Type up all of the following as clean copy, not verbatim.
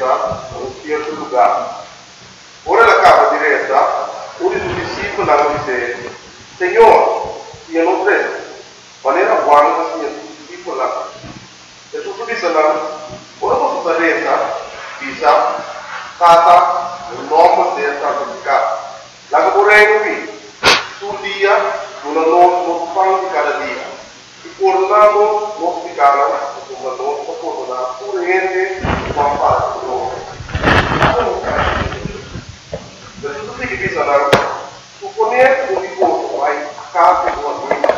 direita em certo lugar. Ora na capa direita, um dos discípulos disse: Senhor, eu não creio. Maneira boa, assim, discípulo lá. Jesus disse lá: ora você direita, bisa, kata, o nome dessa música. Lá que por aí no fim, todo dia, no pão de cada dia. E por lá, nós ficamos, nós ficamos por gente, com a paz do nome. Mas tudo que bisa lá, suponer que o divorcio vai casa do amigo,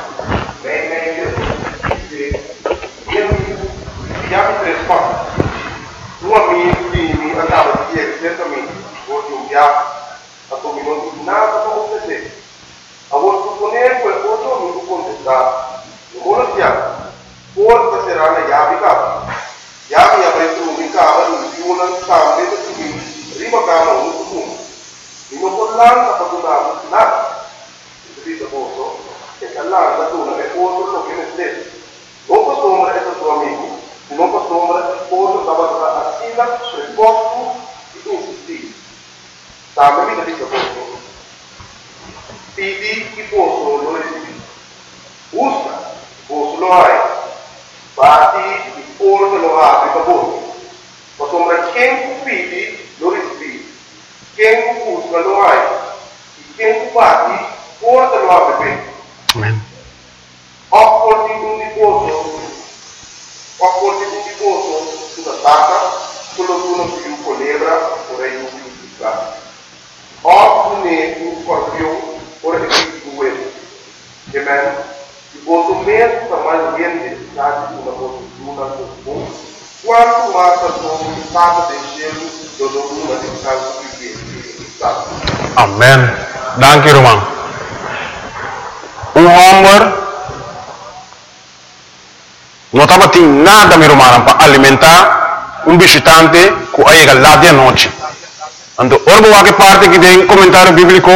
já me três passos. Um amigo que acaba de ir certamente, hoje um dia, a dominou de nada para oferecer. Agora, suponer que o outro amigo contestar, no mundo de ano, pode ser na chave casa. Já me apresentou em casa, no viúna, também de subir, rima cama, no fundo. E não pode lá, para tudo nada. Isso diz a bolsa, que a lá, da tuna, é outro que me dê. Não costuma esse seu amigo, não costuma outro trabalhar assina, resposto e insistir. Também me diz a bolsa. Pedi e posso não receber. Usa, posso não há. Bate e porta não abre para bolsa. Mas sombra quem pede não recebe. Quem busca não há. E quem bate, porta não abre. Amém. Opportunity di poso, sulla stata, solo tu non più colebra, ora io più picca. Oppure un scorpione, ora è più due. Amen. Il poso mesmo sta mai bien dedicato una postura comune. Quanto mais a tua stata del cielo, dove una dedicato più stato. Amen. Dank je, Roman. Um homem não estava tendo nada, meu irmão, para alimentar um visitante que chega lá de noite. Então, orbo que parte que tem comentário bíblico,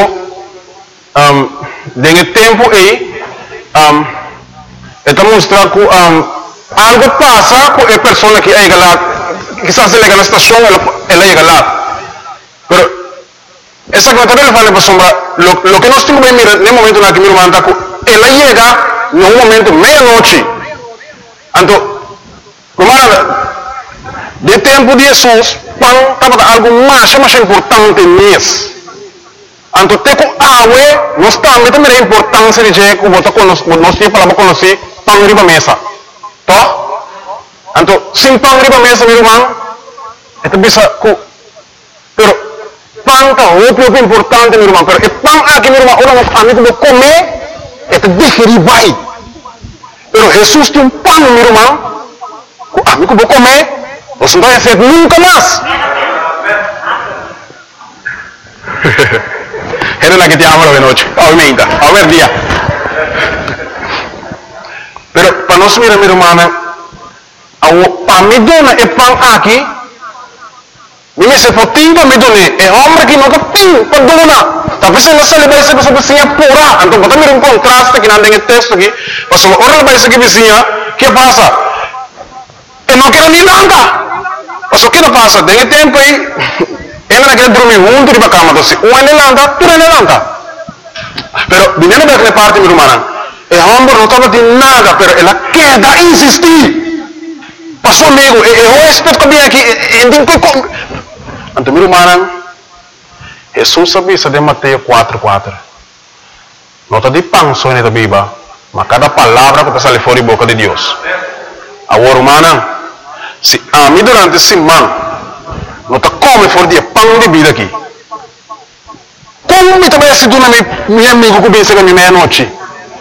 tem tempo aí, está mostrando que algo passa com a pessoa que chega lá, quizás ele chega na estação, ela chega lá. Mas, essa comentário ele fala para sombra, lo que nós temos que mirar no momento na que meu irmão está, ela chega no momento meia-noite. Então, de tempo de Jesus, pão estava algo mais importante mesmo. Então, tem que água, nós também temos a importância de dizer que nós temos para conhecer pão riba mesa. Tá? Então, sem pão riba mesa, meu irmão, é que bisa que, pero pão está muito importante, meu irmão. Pero o pão aqui, meu irmão, a mim que comer, é que digerir bem. Pero Jesus tem pão, meu irmão, que a mim que vou comer, você não vai ser nunca mais. Era la que te amo de noche, obviamente, a ver día. Pero para nós mirar, meu irmão, para mim dona é pão aqui, me se for tempo me dona, é homem que nunca tem para dona. Tapi saya nasa lebay sa vizinha pura. Então, bota mir contraste que não tem texto aqui. Mas o orang lebay sa vizinha, que passa? Eu não quero nem nada. Mas o que não passa? Tem tempo aí. Ela não quer dormir junto de cama, então, um ele landa, tu ele landa. Pero, dinheiro daquela parte, meu irmão, é homem não estava de nada, pero ela quer insistir. Passou amigo, eu respeito comigo aqui, então, meu irmão, Jesus sabia de Mateus 4:4. Não está de pão só na Bíblia, mas cada palavra que sai fora da boca de Deus. Agora, irmã, se a mim durante a semana não está come fora de pão de vida aqui. Como me também se dona meu amigo que pensa que é meia-noite?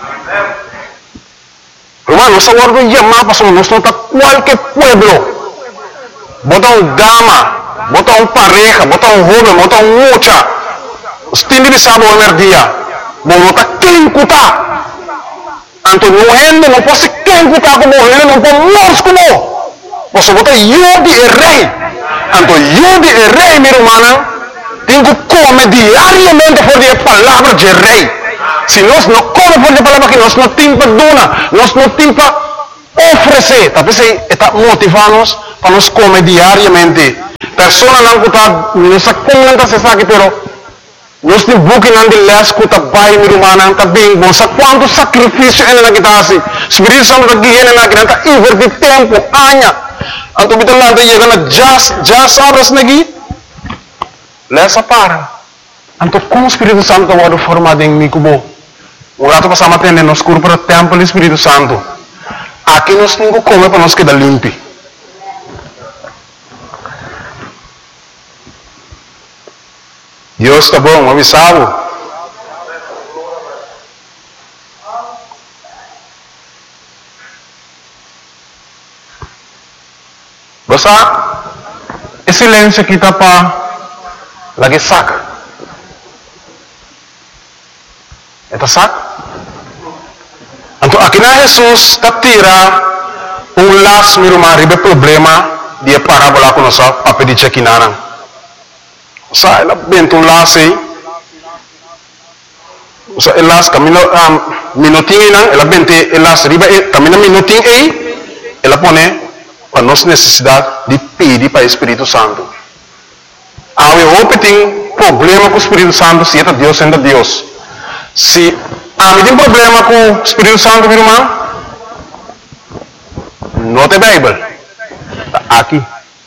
Irmão, nós agora vamos chamar para nós não está qualquer pueblo. Bota dama. Bota pareja, bota jovem, bota mucha. Os tindi de sábado ao dia. Bota quem cuta. Então, não é, não pode ser quem cuta como ele, não pode morrer como. Você bota eu de rei. Então, eu de rei, meu irmão, tem que comer diariamente por a palavra de rei. Se nós não comemos por a palavra que nós não temos para donar, nós não temos para oferecer. Talvez está motivando-nos para nós comer diariamente. Pero persona lang ko ta, minusakong lang ta sa sakit, pero nós ni bukin ang dilas ko ta bay mi rumana ang tabing mo sa quanto sacrificio na nakitasi. Espiritu Santo nagihin na kinanta iver di tempo anya. Ang tubitan lang tayo na just oras nagi. Lesa para. Anto kung Espiritu Santo wado formado em mi kubo. Wala to pasama tende nos corpo para templo Espiritu Santo. Aqui nós ninguém come para nós quedar limpi. Deus está bom, avisado. Basta, e silêncio kita pa lagi sak. Eta sak. Anto aqui na Jesus tatira las miruma ribe problema dia parabola ko sa papedi chekinanang. Sa ela bentong lasi sa elas kamino minuting nang ela bente elas riba kamino minuting ela pone para nos necesidade de pedir para o Espírito Santo. Awe hopeting problema com o Espírito Santo se é Deus ainda Deus. Se tem problema com o Espírito Santo, meu irmão, não tem Bíblia. Aqui.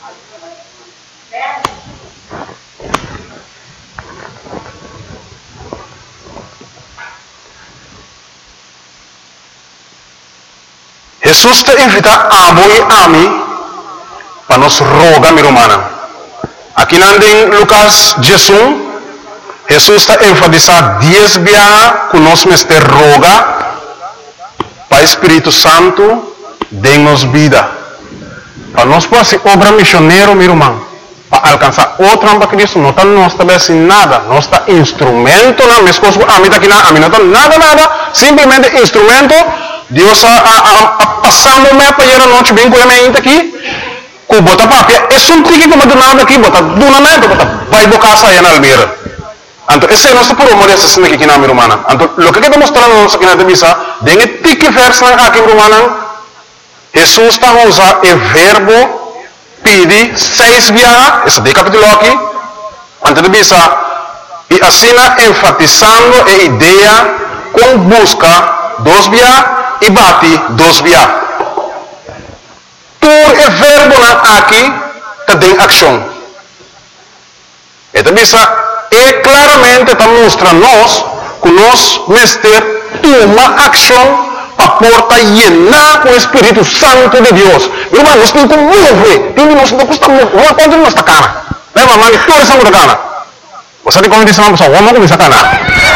Jesus te invita a voi a mim para nos rogar, minha irmã. Aqui em Lucas 11, Jesus está enfatizando 10 bias que nós mestre roga para o Espírito Santo dê-nos vida. Para nós poder ser obra missionária, meu irmão, para alcançar outra para Cristo, não está nós também assim nada, nós está instrumento na minha coisa, a mim está aqui a mim não está nada, simplesmente instrumento. Deus passando me para ir a noite bem com a minha aqui, com bota papia, é só um tique que me nada aqui, bota dunamento, bota vai do casa aí na Almeida. Então esse é nosso por amor essa cena aqui na minha irmã. Então o que está mostrando nós aqui na missa, dengue tique verso na aqui minha irmã, Jesus está usando o verbo pedir 6 vezes, esse de capítulo aqui, antes de missa, e assim enfatizando a ideia com busca 2 vezes e bate 2 vezes. Por o verbo aqui está em ação. Esta missa é claramente está mostrando nós que nós mestre toma ação para porta llenar com o Espírito Santo de Deus. Meu irmão, nós temos que mover. Nós não custa mover. Vamos contra nossa cara. Lembra, mano? Tudo essa muda cara. Você tem como dizer uma pessoa, vamos começar a cara.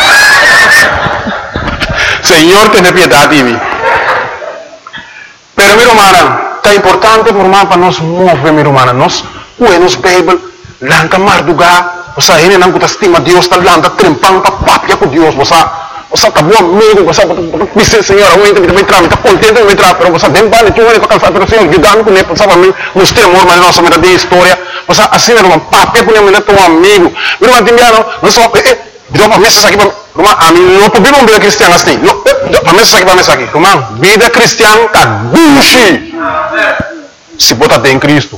Senhor, tenha piedade de mim. Pero, meu irmão, está importante, meu irmão, para nós mover, meu irmão. Nós, nos Bíblia, lanca mardugar. Você ainda não estima Deus, está lanca trempando para papia com Deus. Você está bom amigo, você dice, Senhor, eu ainda me entrar, está contente de me entrar, pero você tem vale, tu vai para cansar, pero Senhor, guiando com ele, sabe, mostrei amor, mas nossa meta de história. Você assim, meu irmão, papia com ele, teu amigo. Meu irmão, entendeu? Nós só, deu uma mesa aqui para irmão, a mim não podemos vida cristiana assim. A mesa aqui, irmão, vida cristiana está gucci. Se botar em Cristo.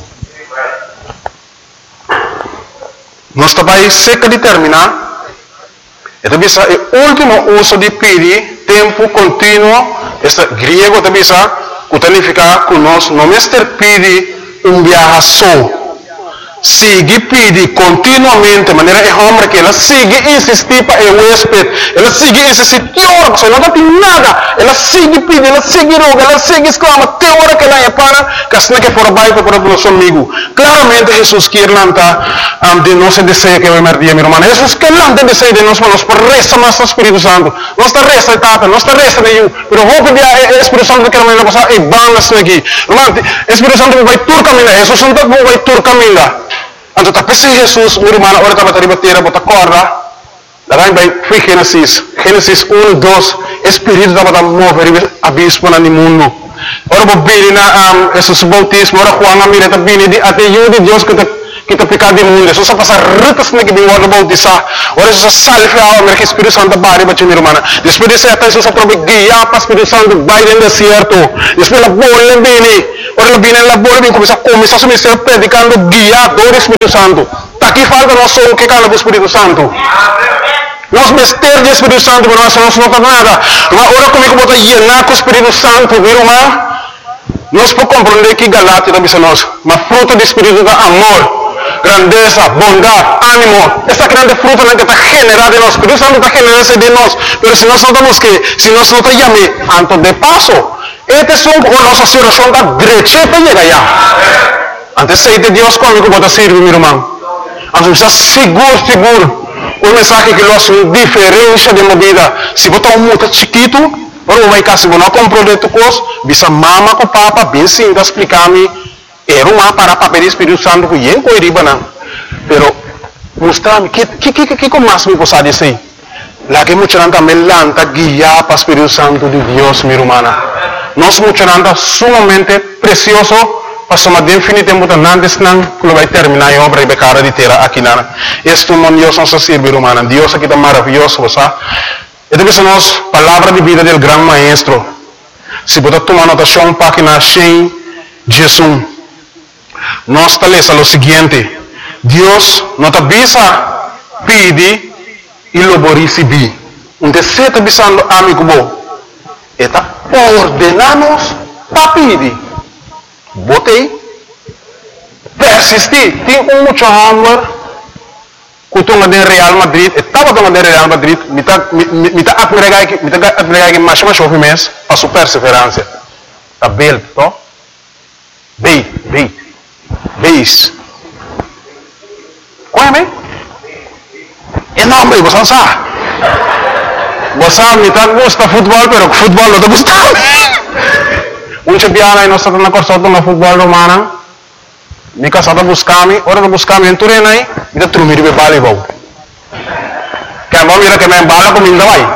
Nós também seca de terminar. Então, o último uso de pedir, tempo contínuo, este grego também significa que nós não mestre pedir viaje só. Sigue pedir continuamente, de maneira é homem que ela sigue insistir para o huésped, ela sigue insistir, teora, você não tem nada, ela sigue pedir, ela sigue roga, ela sigue exclama, teora que ela é para, que assim que for baixo para o nosso amigo. Claramente Jesus quer lançar de nosso desejo que vai merdir, meu irmão. Jesus quer lançar o desejo de nós, mas por resta mais o Espírito Santo, não está resta de tata, não está resta de eu, mas vou pedir o Espírito Santo que quer me passar e balas aqui. Irmão, o Espírito Santo vai tur caminhar, Jesus Santo vai tur caminhar. Então, tapi si Jesus, meu irmão, agora estava a bater, bota corda. Daí vai Gênesis 1, 2, Espírito estava a mover abismo no mundo. Ora, vou vir na Jesus bautismo, ora, Juan, a mira, está vindo até eu de Deus que está pecado no mundo. Jesus passa ritas na que vem o bautizar. Ora, Jesus salve a alma que Espírito Santo vai para meu irmão. Depois de ser até Jesus a guiar para o Espírito Santo vai no deserto. Depois a bola vem. Ora viene il lavoro, viene comienza a ministero predicando, guiado do Espírito Santo. Aqui falta nós só o que cala do Espírito Santo. Nós mistério do Espírito Santo, mas nós não está nada. Mas ora comigo bota llenar com o Espírito Santo, viu, irmão? Nós podemos compreender que Galatia também nós, mas fruto do Espírito é amor, grandeza, bondade, ânimo. Essa grande fruta que está generada em nós. O Espírito Santo está generando de nós. Mas se nós não estamos que, se nós não estamos chamando, antes de passo, este é a nossa oração está direita para chegar lá. Antes de Deus comigo bota servir, meu irmão. Antes está seguro. O mensagem que nós diferença de movida. Se botar muito chiquito, ora vai cá, se você não comprou de tu coisa, bisa mama com papa, bem sim, está explicar-me, era uma para papel do Espírito Santo, que eu não iria não. Pero, mostrar-me, que mais me possa dizer? Lá que muita gente também lanta guiar para o Espírito Santo de Deus, minha irmã. Nós muita gente sumamente precioso, passamos definitivamente antes não, que vai terminar a obra e becara de terra aqui na. Este é Deus nosso servir, irmã. Deus aqui está maravilhoso, sabe? Esta é a nossa palavra de vida do grande maestro. Se você tomar anotação, página 100, Jesus. Nós estamos lendo o seguinte: Deus nos avisa, pede e logo receber. Então, se está avisando amigo bom, está ordenamos para pedir. Botei, persistir. Tem muito amor. Kutunga de Real Madrid, estava tomando de Real Madrid, me está admirando mais um mês para sua perseverança. Está bem, to? Beis. Qual é, bem? É nome, você sabe. Você me está gosta futebol, mas futebol não está gostando. Piana e nós estamos na corção do futebol romano. Me casada buscar-me, ora não buscar-me em Turenai, e da trumir de bala e vou. Que a mão mira que me embala com minha vai.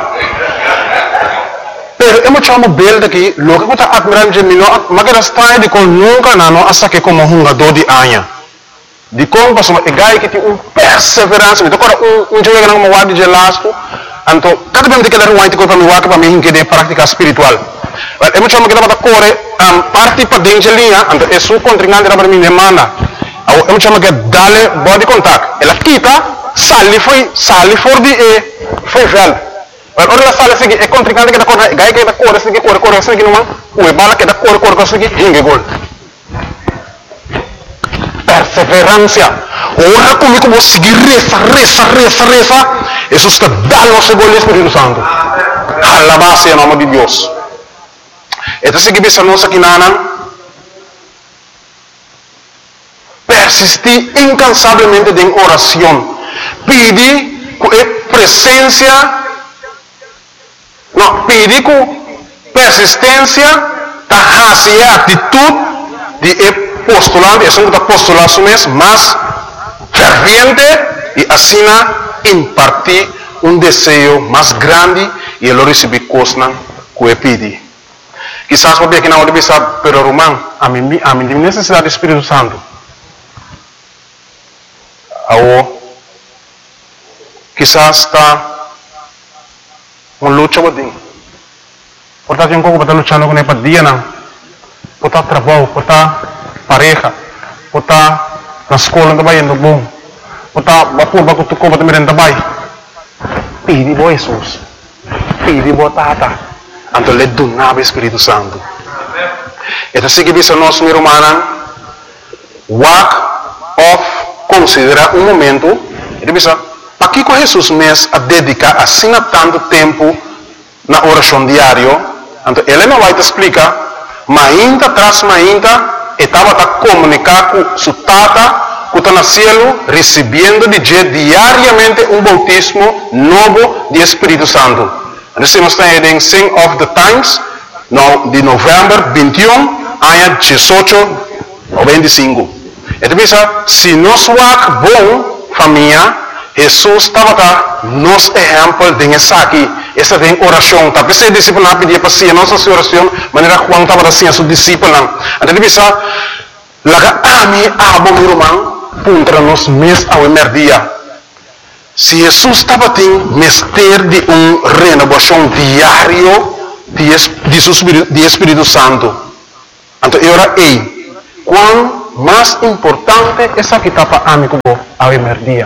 Pero eu me chamo bel daqui, logo que eu estou admirando de mim, mas que está de com nunca não, hasta que como jogador de anha. De como passou, é gai que tem perseverança, então agora jogo que não me guarda de lasco, então cada vez que eu quero que para me guarda para mim que de prática espiritual. Eu me chamo que estava corre parte para dentro de linha, então é sua contrincante para mim demanda. Eu me chamo que dale body contact. Ela quita, sali for de foi velho. Ora ela sale assim, é contrincante que está corre, gai que está corre assim que não, o bala que está corre assim que hinge gol. Perseverança. Ora comigo vou seguir reza. Jesus está dando o seu gol Espírito Santo. Alabado em nome de Deus. Então, se você não sabe nada, persistir incansavelmente em oração, pedir com presença, pedir com persistência, a atitude de postulante, é um postulante mais ferviente e assim impartir um desejo mais grande e ele receber coisas que pedir. Quizás porque aqui na hora de pensar, pero Román, a mim tem necessidade do Espírito Santo. Ou quizás está uma luta com ele. Portanto, tem um pouco para estar lutando com ele para dia, não. Por estar trabalho, por estar pareja, por estar na escola também indo bom, por estar vapor para tu compra também também. Pede bo Jesus, pede bo Tata. Então, ele donava o Espírito Santo. Então, se que você nosso meu irmão, walk off, considera um momento, ele pensa, para que Jesus mesmo a dedicar assim tanto tempo na oração diária? Então, ele não vai te explicar, mas ainda atrás, estava a comunicar com sua tata, que está no céu, recebendo diariamente um bautismo novo de Espírito Santo. Nós estamos em Sing of the Times, de novembro 21, ano 1895. Então, se nós somos bom família, Jesus estava nos exemplo de essa aqui, essa tem oração. Talvez se discípulo não pedia para si a nossa oração, maneira Juan estava assim a seu discípulo. Então, laga bom irmão, contra nós mesmos ao emerdia. Se Jesus estava tendo mistério de renovação diário de Espírito Santo, Então, agora, quão mais importante essa que está para amigo a emerdia.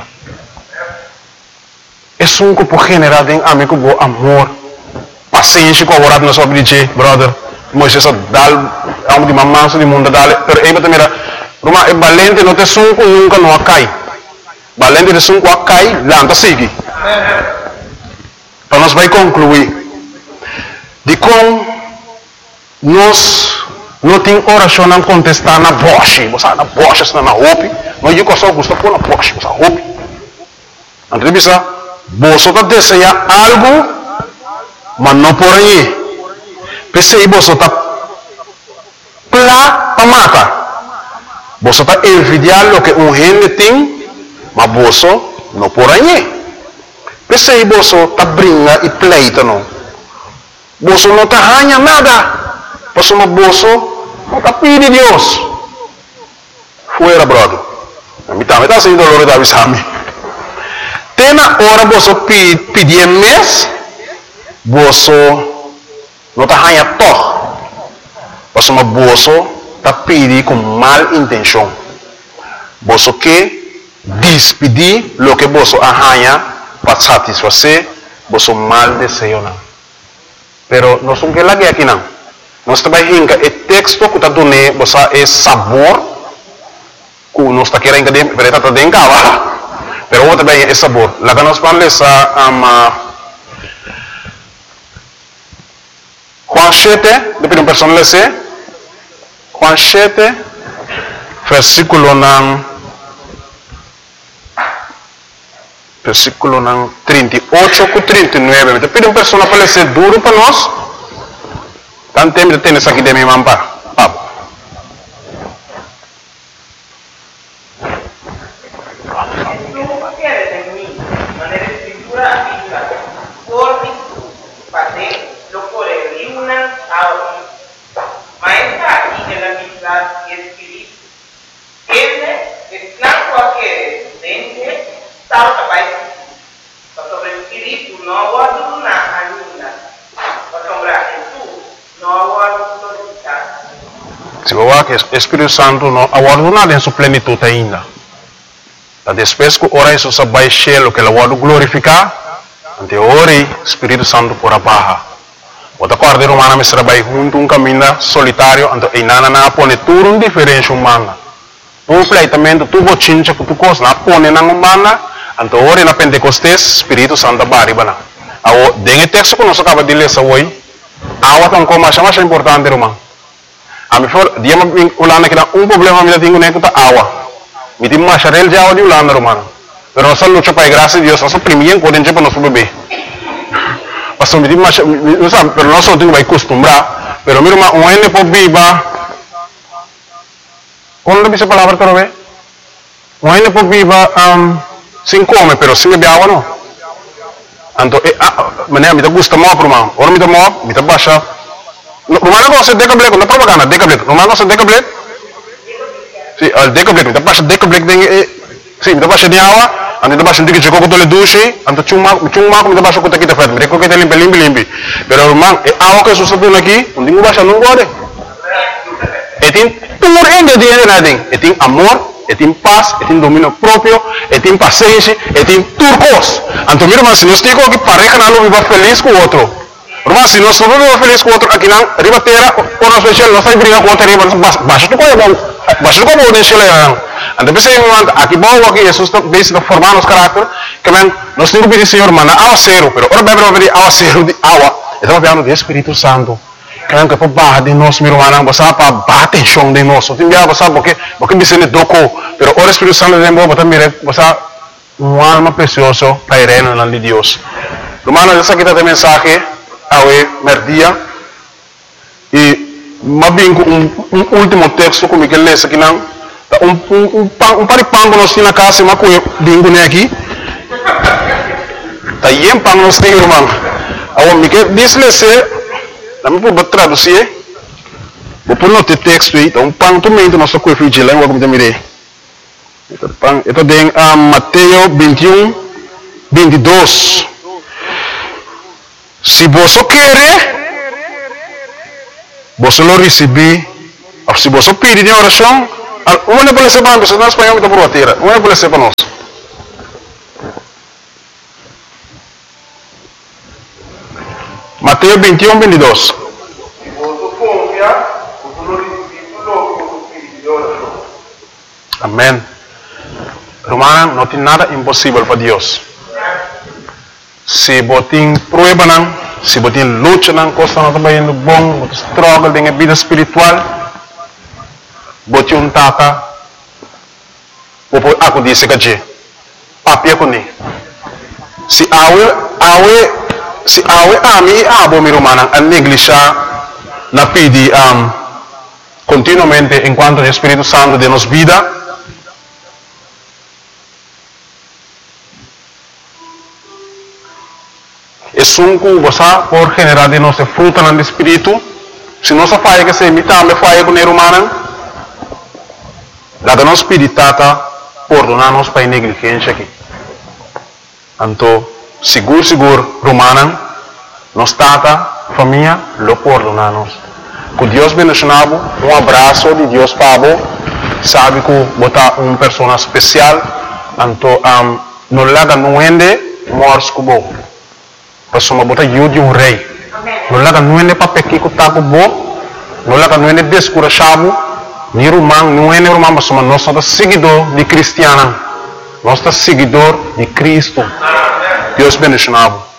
É um que pode generar em amigo amor, paciência com a nós sobre dizer, brother, Moisés dá algo de mamança de mundo dá, pero aí também Roma é valente não tem sunco nunca não cai. Valente de sunco cai, lá não segue. Então nós vai concluir de como nós não tem oração não contestar na voz, você na voz está na roupa, não eu só gosto pôr na voz, você roupa. Então bisa, você está desejando algo, mas não por aí. Pensei você está para matar. Você está envidiando o que gente tem, mas você não por aí. Pensei você está brincando e pleita não. Você não está ganhando nada. Você não está pedindo Deus. Fuera, brother. A mim também está sendo doloroso da avisame. Tem na hora você pedir mês, você não está ganhando todo. Você está pedindo com mal intenção. Você quer despedir o que você ganha para satisfazer você mal desejo. Pero nós não queremos aqui não. Nós também o texto que está dando você é sabor que nós está querendo que está dando cá. Pero o também é sabor. Lá que nós falamos Juan 7, depois uma pessoa lê Juan 7, versículo 38 com 39. Depois uma pessoa para ler duro para nós. Tanto tempo de ter isso aqui de minha mampa. Se você quer que o Espírito Santo não aguarda em sua plenitude ainda. Depois que ora isso vai cheio que ela vai glorificar, ante ora o Espírito Santo por abaixo. O acordo de Romana me vai junto um caminho solitário, ante e nana na pone tudo um diferente humana. Um pleitamento tu bochincha que tu costa na pone na humana, ante ora na Pentecostes Espírito Santo baribana. Ao dengue texto que nós acaba de ler hoje, awa tão como mais importante Romana. A mim foi dia me ulana que problema me tenho nem conta água. Me tem mais real de água de ulana romano. Pero nós luta para graça de Deus, nós primeiro podem ter para nosso bebê. Mas me tem mais, não sabe, pero nós não temos que acostumbrar. Pero mira uma ene por viva. Quando dice palavra para ver? Uma ene por viva sem comer, pero sem beber água não. Então, mané me gusta muito romano. Ora me dá baixa. Romano ko sa decablet, kung napropaganda, decablet. Romano sa decablet? Si, decablet. Mita pa siya decablet din, si, mita pa siya niyawa, mita pa siya dikit siya ko tole dushi, anto chungma ko, mita pa siya ko takita fed, mita ko kita limpi. Pero Romano, awa ko susapun lagi, hindi mo ba siya nung gode? Etin, tumur ingrediente natin, etin amor, etin paz, etin dominio propio, etin paciencia, etin turcos. Anto mira man, si nos digo que pareja na lo viva feliz con otro. Mas se nós não vamos feliz com outro aqui na ribateira, ou nós fechamos, nós estamos brigando com outro riba, baixa do coelho, baixa do coelho, deixa ele lá. Então, pensei, aqui bom, aqui Jesus está bem formando nos caráteres, que nós temos que pedir, Senhor, mana, água zero, pero ora bebe pedir água zero de água, estamos falando do Espírito Santo, que é para barra de nós, meu irmão, você para bater chão de nós, tem que você porque me sente doco, pero ora Espírito Santo de novo, também você uma alma preciosa para ir na de Deus. Irmão, essa aqui está a mensagem. Awe merdia e mabingo um último texto como que lê aqui não um paripango nós na casa mas com bingo né aqui tá yem pang nós tem irmão awe me que diz lê se na me por traduzir vou por note texto aí então pang tu me nós com vigilância vou como te mirei então pang então tem Mateus 21 22. Se você quer, você lo recebe Se você pede de oração, uma pode ser para nós, espanhol está por a terra, uma pode ser para nós. Mateus 21, 22. Amém. Romana, não tem nada impossível para Deus. Se você tem prueba, se você tem luta, costa não está indo bom, você struggle com a vida espiritual, você um tata, você disse que papi com ele. Se awe mi romana a negligenciar na pedi continuamente enquanto o Espírito Santo de nos vida. E sunku gosa por generar de nossa fruta no Espírito. Se nossa falha que se imita me falha com o romana, lá da nossa espiritata por donar-nos para a negligência aqui. Então, seguro, romana, nos tata, família, lo perdonar-nos. Que Deus bendicionado, abraço de Deus para você, sabe que botar uma pessoa especial, então, não laga no ende, morres com você. Pessoa botar ajuda um rei. Não laga no ende para pequir com taco bo, não laga no ende descurachado, nem romano, não ende romano, mas nós somos seguidor de cristiana, nós somos seguidor de Cristo. Deus bendicionado.